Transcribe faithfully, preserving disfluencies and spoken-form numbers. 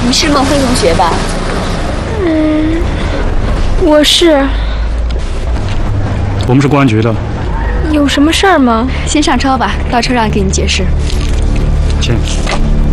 你是孟非同学吧？ 嗯，我是。 我们是公安局的。 有什么事儿吗？ 先上车吧，到车上给你解释。 请。